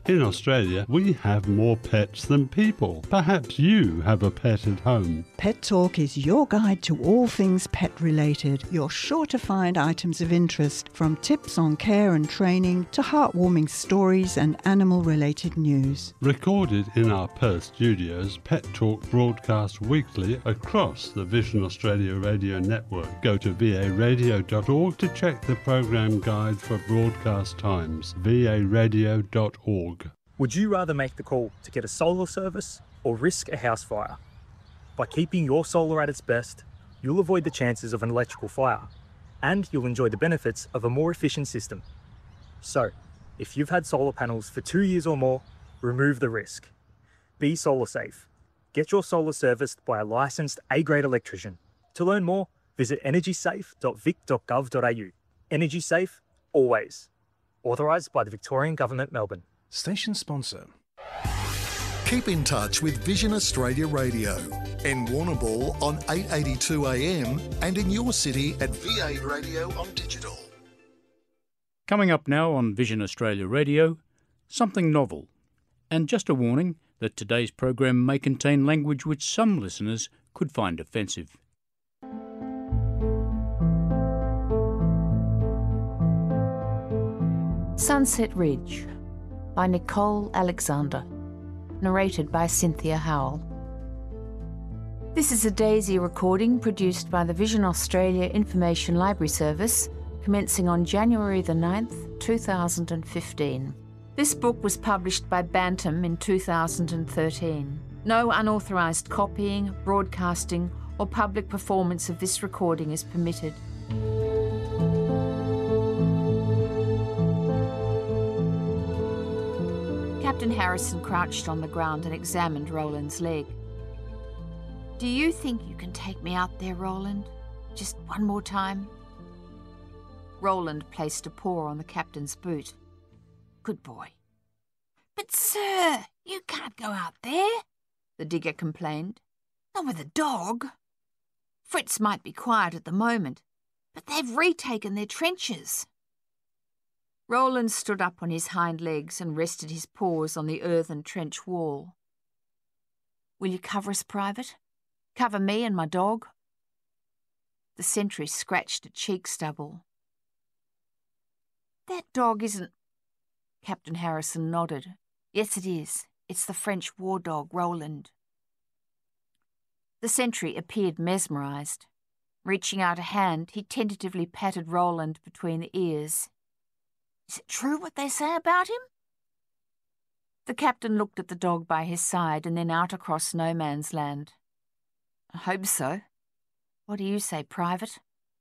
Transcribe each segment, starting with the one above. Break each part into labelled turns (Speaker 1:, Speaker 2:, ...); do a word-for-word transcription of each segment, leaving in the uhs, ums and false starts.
Speaker 1: In Australia, we have more pets than people. Perhaps you have a pet at home.
Speaker 2: Pet Talk is your guide to all things pet-related. You're sure to find items of interest, from tips on care and training to heartwarming stories and animal-related news.
Speaker 1: Recorded in our Perth studios, Pet Talk broadcasts weekly across the Vision Australia radio network. Go to v a radio dot org to check the program guide for broadcast times. v a radio dot org.
Speaker 3: Would you rather make the call to get a solar service or risk a house fire? By keeping your solar at its best, you'll avoid the chances of an electrical fire, and you'll enjoy the benefits of a more efficient system. So, if you've had solar panels for two years or more, remove the risk. Be solar safe. Get your solar serviced by a licensed A-grade electrician. To learn more, visit energy safe dot vic dot gov dot a u. Energy safe, always. Authorised by the Victorian Government, Melbourne.
Speaker 4: Station sponsor.
Speaker 5: Keep in touch with Vision Australia Radio in Warrnambool on eight eighty-two A M and in your city at V A Radio on digital.
Speaker 6: Coming up now on Vision Australia Radio, something novel. And just a warning that today's program may contain language which some listeners could find offensive.
Speaker 7: Sunset Ridge by Nicole Alexander, narrated by Cynthia Howell. This is a Daisy recording produced by the Vision Australia Information Library Service, commencing on January the ninth, two thousand fifteen. This book was published by Bantam in two thousand thirteen. No unauthorised copying, broadcasting or public performance of this recording is permitted. Captain Harrison crouched on the ground and examined Roland's leg. "Do you think you can take me out there, Roland? Just one more time?" Roland placed a paw on the captain's boot. "Good boy." "But, sir, you can't go out there," the digger complained. "Not with a dog. Fritz might be quiet at the moment, but they've retaken their trenches." Roland stood up on his hind legs and rested his paws on the earthen trench wall. "Will you cover us, Private? Cover me and my dog?" The sentry scratched a cheek stubble. "That dog isn't—" Captain Harrison nodded. "Yes, it is. It's the French war dog, Roland." The sentry appeared mesmerised. Reaching out a hand, he tentatively patted Roland between the ears. "Is it true what they say about him?" The captain looked at the dog by his side and then out across no man's land. "I hope so. What do you say, Private?"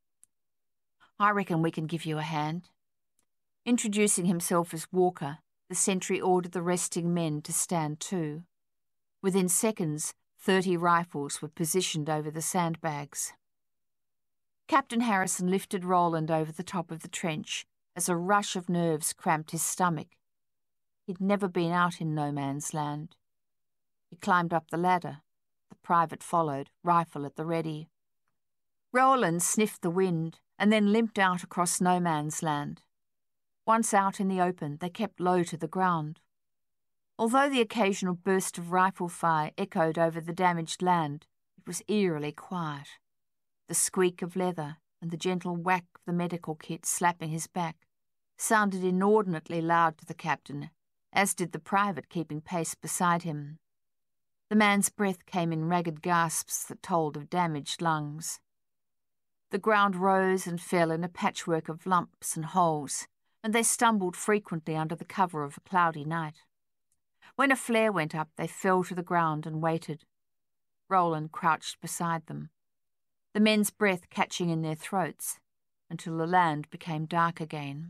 Speaker 7: "I reckon we can give you a hand." Introducing himself as Walker, the sentry ordered the resting men to stand to. Within seconds, thirty rifles were positioned over the sandbags. Captain Harrison lifted Roland over the top of the trench as a rush of nerves cramped his stomach. He'd never been out in no man's land. He climbed up the ladder. The private followed, rifle at the ready. Roland sniffed the wind and then limped out across no man's land. Once out in the open, they kept low to the ground. Although the occasional burst of rifle fire echoed over the damaged land, it was eerily quiet. The squeak of leather and the gentle whack of the medical kit slapping his back sounded inordinately loud to the captain, as did the private keeping pace beside him. The man's breath came in ragged gasps that told of damaged lungs. The ground rose and fell in a patchwork of lumps and holes, and they stumbled frequently under the cover of a cloudy night. When a flare went up, they fell to the ground and waited. Roland crouched beside them, the men's breath catching in their throats, until the land became dark again.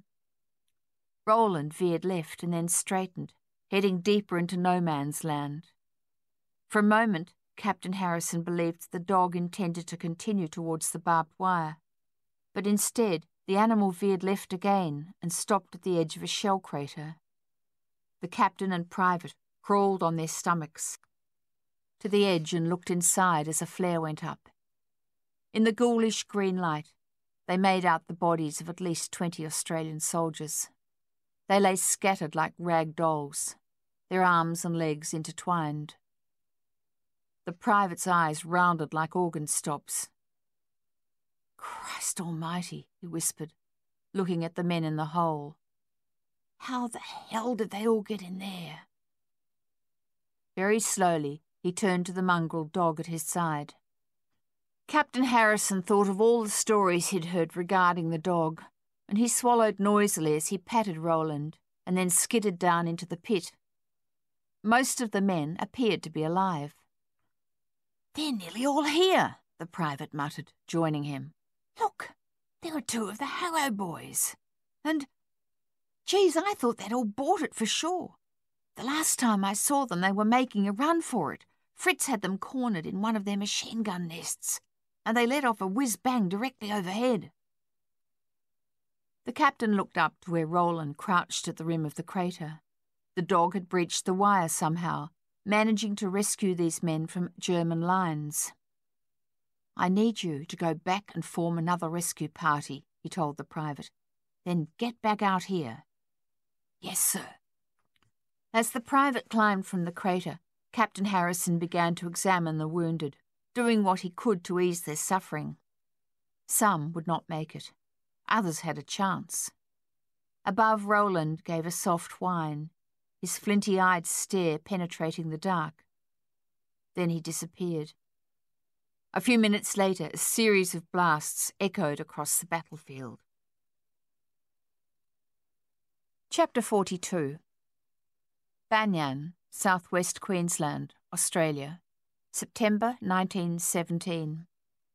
Speaker 7: Roland veered left and then straightened, heading deeper into no man's land. For a moment, Captain Harrison believed the dog intended to continue towards the barbed wire, but instead the animal veered left again and stopped at the edge of a shell crater. The captain and private crawled on their stomachs to the edge and looked inside as a flare went up. In the ghoulish green light, they made out the bodies of at least twenty Australian soldiers. They lay scattered like rag dolls, their arms and legs intertwined. The private's eyes rounded like organ stops. "Christ almighty," he whispered, looking at the men in the hole. "How the hell did they all get in there?" Very slowly, he turned to the mongrel dog at his side. Captain Harrison thought of all the stories he'd heard regarding the dog, and he swallowed noisily as he patted Roland and then skidded down into the pit. Most of the men appeared to be alive. "They're nearly all here," the private muttered, joining him. "Look, there are two of the Harrow boys. And, geez, I thought they'd all bought it for sure. The last time I saw them, they were making a run for it. Fritz had them cornered in one of their machine gun nests, and they let off a whiz-bang directly overhead." The captain looked up to where Roland crouched at the rim of the crater. The dog had breached the wire somehow, managing to rescue these men from German lines. "I need you to go back and form another rescue party," he told the private. "Then get back out here." "Yes, sir." As the private climbed from the crater, Captain Harrison began to examine the wounded, doing what he could to ease their suffering. Some would not make it. Others had a chance. Above, Roland gave a soft whine, his flinty-eyed stare penetrating the dark. Then he disappeared. A few minutes later, a series of blasts echoed across the battlefield. Chapter forty-two. Banyan, southwest Queensland, Australia, September nineteen seventeen.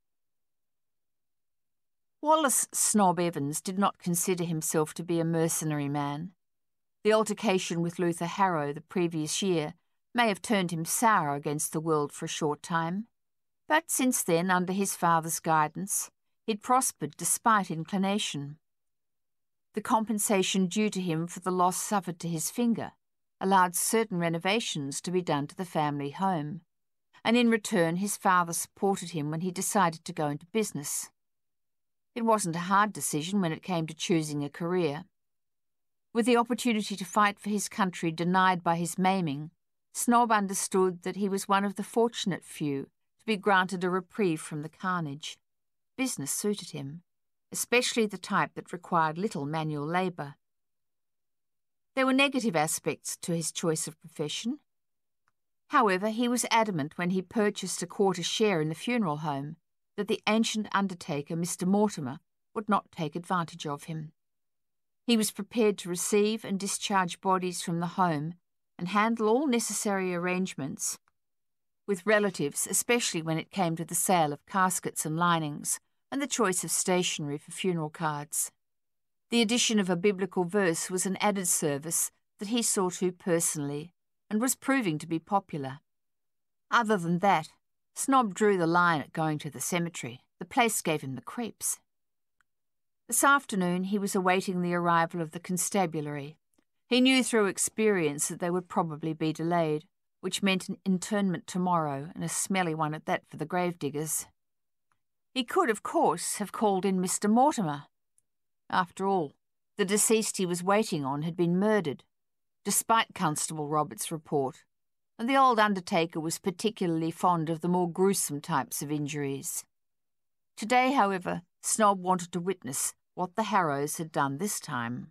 Speaker 7: Wallace Snob Evans did not consider himself to be a mercenary man. The altercation with Luther Harrow the previous year may have turned him sour against the world for a short time, but since then, under his father's guidance, he'd prospered despite inclination. The compensation due to him for the loss suffered to his finger allowed certain renovations to be done to the family home, and in return his father supported him when he decided to go into business. It wasn't a hard decision when it came to choosing a career. With the opportunity to fight for his country denied by his maiming, Snob understood that he was one of the fortunate few to be granted a reprieve from the carnage. Business suited him, especially the type that required little manual labour. There were negative aspects to his choice of profession. However, he was adamant when he purchased a quarter share in the funeral home that the ancient undertaker, Mister Mortimer, would not take advantage of him. He was prepared to receive and discharge bodies from the home and handle all necessary arrangements with relatives, especially when it came to the sale of caskets and linings and the choice of stationery for funeral cards. The addition of a biblical verse was an added service that he saw to personally and was proving to be popular. Other than that, Snob drew the line at going to the cemetery. The place gave him the creeps. This afternoon he was awaiting the arrival of the constabulary. He knew through experience that they would probably be delayed, which meant an internment tomorrow, and a smelly one at that for the gravediggers. He could, of course, have called in Mister Mortimer. After all, the deceased he was waiting on had been murdered, despite Constable Roberts' report, and the old undertaker was particularly fond of the more gruesome types of injuries. Today, however, Snob wanted to witness what the Harrows had done this time.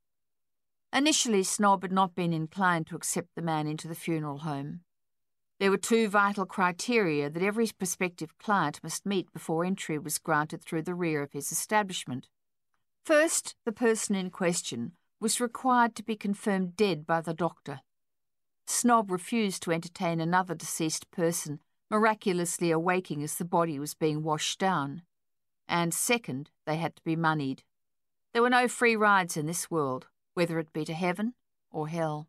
Speaker 7: Initially, Snob had not been inclined to accept the man into the funeral home. There were two vital criteria that every prospective client must meet before entry was granted through the rear of his establishment. First, the person in question was required to be confirmed dead by the doctor. Snob refused to entertain another deceased person miraculously awaking as the body was being washed down. And second, they had to be moneyed. There were no free rides in this world, whether it be to heaven or hell.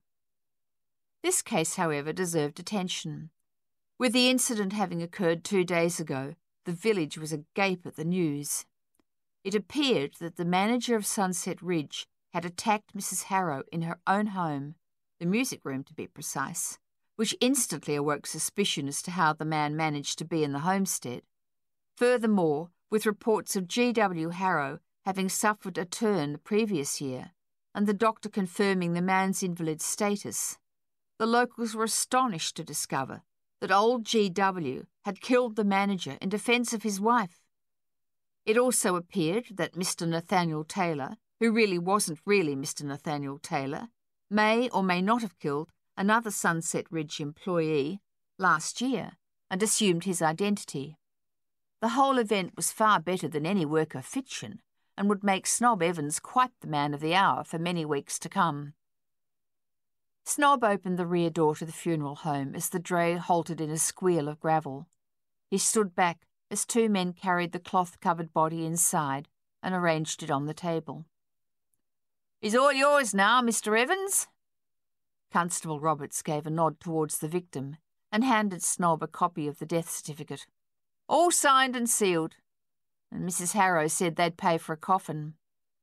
Speaker 7: This case, however, deserved attention. With the incident having occurred two days ago, the village was agape at the news. It appeared that the manager of Sunset Ridge had attacked Missus Harrow in her own home, the music room to be precise, which instantly awoke suspicion as to how the man managed to be in the homestead. Furthermore, with reports of G W Harrow having suffered a turn the previous year, and the doctor confirming the man's invalid status, The locals were astonished to discover that old G W had killed the manager in defence of his wife. It also appeared that Mister Nathaniel Taylor, who really wasn't really Mister Nathaniel Taylor, may or may not have killed another Sunset Ridge employee last year and assumed his identity. The whole event was far better than any work of fiction and would make Snob Evans quite the man of the hour for many weeks to come. Snob opened the rear door to the funeral home as the dray halted in a squeal of gravel. He stood back as two men carried the cloth-covered body inside and arranged it on the table. "Is all yours now, Mister Evans?" Constable Roberts gave a nod towards the victim and handed Snob a copy of the death certificate. "All signed and sealed, and Missus Harrow said they'd pay for a coffin."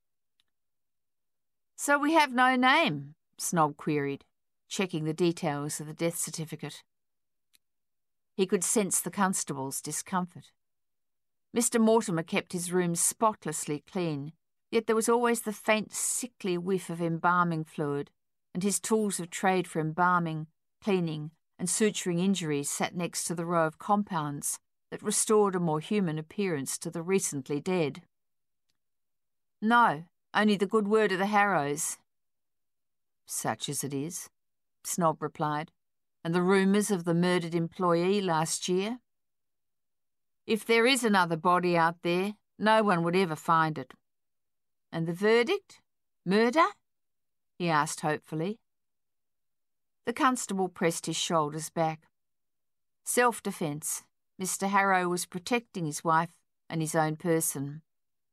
Speaker 7: "So we have no name?" Snob queried, checking the details of the death certificate. He could sense the constable's discomfort. Mister Mortimer kept his room spotlessly clean, yet there was always the faint, sickly whiff of embalming fluid, and his tools of trade for embalming, cleaning, and suturing injuries sat next to the row of compounds that restored a more human appearance to the recently dead. "No, only the good word of the Harrows." "Such as it is," Snob replied. "And the rumours of the murdered employee last year?" "If there is another body out there, no one would ever find it." "And the verdict? Murder?" he asked hopefully. The constable pressed his shoulders back. "Self-defence. Mister Harrow was protecting his wife and his own person."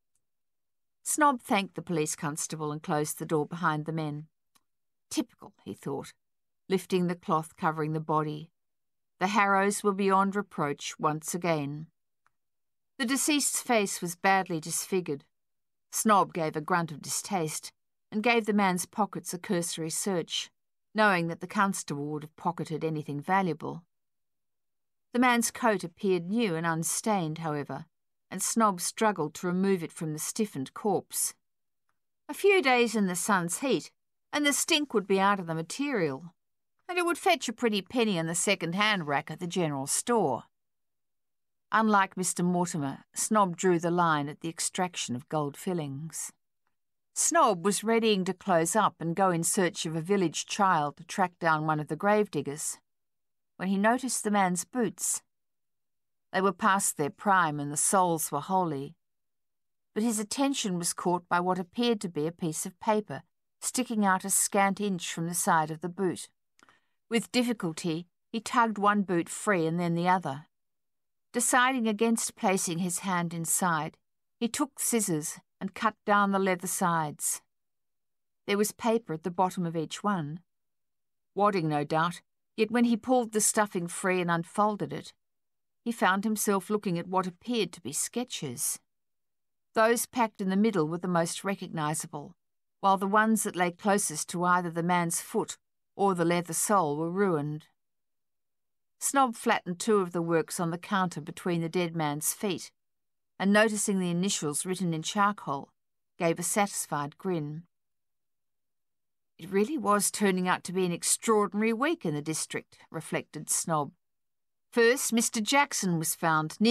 Speaker 7: Snob thanked the police constable and closed the door behind the men. Typical, he thought, lifting the cloth covering the body. The Harrows were beyond reproach once again. The deceased's face was badly disfigured. Snob gave a grunt of distaste and gave the man's pockets a cursory search, knowing that the constable would have pocketed anything valuable. The man's coat appeared new and unstained, however, and Snob struggled to remove it from the stiffened corpse. A few days in the sun's heat, and the stink would be out of the material, and it would fetch a pretty penny on the second-hand rack at the general store. Unlike Mister Mortimer, Snob drew the line at the extraction of gold fillings. Snob was readying to close up and go in search of a village child to track down one of the gravediggers, when he noticed the man's boots. They were past their prime and the soles were holey, but his attention was caught by what appeared to be a piece of paper sticking out a scant inch from the side of the boot. With difficulty, he tugged one boot free and then the other. Deciding against placing his hand inside, he took scissors and cut down the leather sides. There was paper at the bottom of each one. Wadding, no doubt, yet when he pulled the stuffing free and unfolded it, he found himself looking at what appeared to be sketches. Those packed in the middle were the most recognisable, while the ones that lay closest to either the man's foot or the leather sole were ruined. Snob flattened two of the works on the counter between the dead man's feet, and noticing the initials written in charcoal, gave a satisfied grin. It really was turning out to be an extraordinary week in the district, reflected Snob. First, Mister Jackson was found near